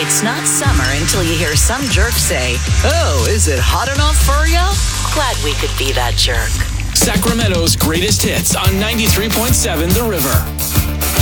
It's not summer until you hear some jerk say, "Oh, is it hot enough for ya?" Glad we could be that jerk. Sacramento's greatest hits on 93.7 The River.